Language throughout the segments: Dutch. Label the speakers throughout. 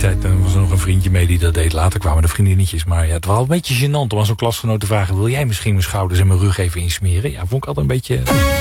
Speaker 1: tijd was er nog een vriendje mee die dat deed. Later kwamen de vriendinnetjes. Maar ja, het was wel een beetje gênant om aan zo'n klasgenoot te vragen... wil jij misschien mijn schouders en mijn rug even insmeren? Ja, vond ik altijd een beetje...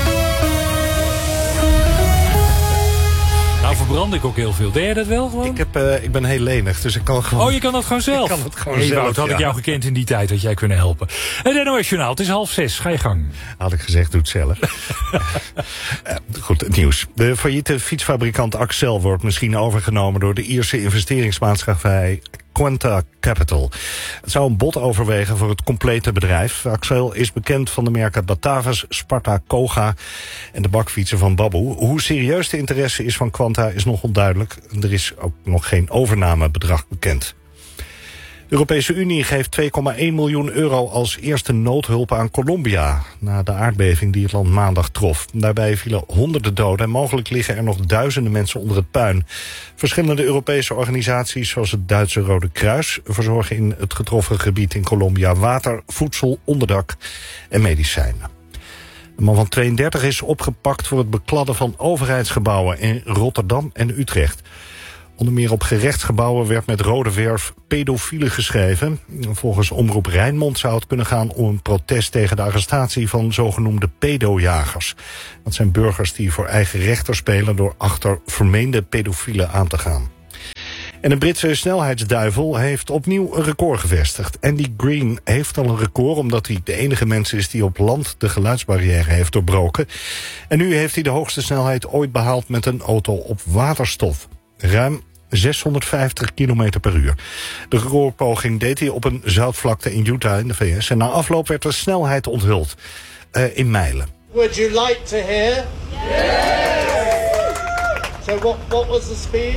Speaker 1: Nou, verbrand ik ook heel veel. Deed jij dat wel gewoon?
Speaker 2: Ik ben heel lenig, dus ik kan gewoon...
Speaker 1: Oh, je kan dat gewoon zelf?
Speaker 2: Ik kan het gewoon zelf,
Speaker 1: Wout, had ik jou gekend in die tijd, had jij kunnen helpen. Het NOS Journaal, het is 5:30, ga je gang.
Speaker 2: Had ik gezegd, doe het zelf. Goed, het nieuws. De failliete fietsfabrikant Accel wordt misschien overgenomen... door de Ierse investeringsmaatschappij Quanta Capital. Het zou een bod overwegen voor het complete bedrijf. Accel is bekend van de merken Batavus, Sparta, Koga en de bakfietsen van Baboe. Hoe serieus de interesse is van Quanta is nog onduidelijk. Er is ook nog geen overnamebedrag bekend. De Europese Unie geeft 2,1 miljoen euro als eerste noodhulp aan Colombia... na de aardbeving die het land maandag trof. Daarbij vielen honderden doden en mogelijk liggen er nog duizenden mensen onder het puin. Verschillende Europese organisaties zoals het Duitse Rode Kruis... verzorgen in het getroffen gebied in Colombia water, voedsel, onderdak en medicijnen. Een man van 32 is opgepakt voor het bekladden van overheidsgebouwen in Rotterdam en Utrecht. Onder meer op gerechtsgebouwen werd met rode verf pedofielen geschreven. Volgens Omroep Rijnmond zou het kunnen gaan om een protest tegen de arrestatie van zogenoemde pedojagers. Dat zijn burgers die voor eigen rechter spelen door achter vermeende pedofielen aan te gaan. En een Britse snelheidsduivel heeft opnieuw een record gevestigd. Andy Green heeft al een record omdat hij de enige mens is die op land de geluidsbarrière heeft doorbroken. En nu heeft hij de hoogste snelheid ooit behaald met een auto op waterstof. Ruim 650 km per uur. De recordpoging deed hij op een zoutvlakte in Utah in de VS. En na afloop werd de snelheid onthuld in mijlen.
Speaker 3: Would you like to hear? Yes! So what was the speed?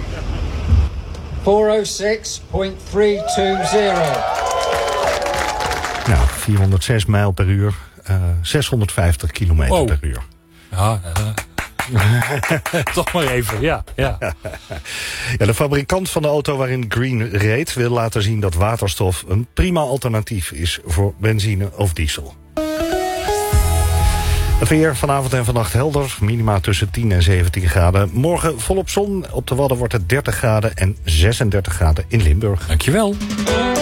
Speaker 3: 406.320.
Speaker 2: Nou, 406 mijl per uur. 650 km per uur.
Speaker 1: Ja, toch maar even, ja. Ja,
Speaker 2: de fabrikant van de auto waarin Green reed wil laten zien dat waterstof een prima alternatief is voor benzine of diesel. Het weer vanavond en vannacht helder, minima tussen 10 en 17 graden. Morgen volop zon, op de Wadden wordt het 30 graden en 36 graden in Limburg.
Speaker 1: Dankjewel.